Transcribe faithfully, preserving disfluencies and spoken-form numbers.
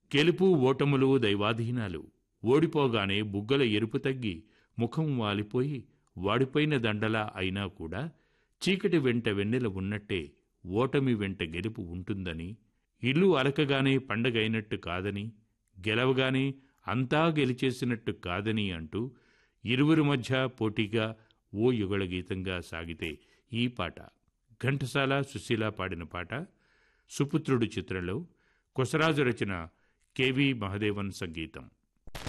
గెలుపు ఓటములు దైవాధీనాలు. ఓడిపోగానే బుగ్గల ఎరుపు తగ్గి ముఖం వాలిపోయి వాడిపోయిన దండలా అయినా కూడా చీకటి వెంట వెన్నెల ఉన్నట్టే ఓటమి వెంట గెలుపు ఉంటుందని, ఇల్లు అలకగానే పండగైనట్టు కాదని, గెలవగానే అంతా గెలిచేసినట్టు కాదని అంటూ ఇరువురి మధ్య పోటీగా ఓ యుగళ గీతంగా సాగితే ఈ పాట. ఘంటసాల సుశీల పాడిన పాట. సుపుత్రుడు చిత్రంలో. కొసరాజు రచన, కెవి మహదేవన్ సంగీతం.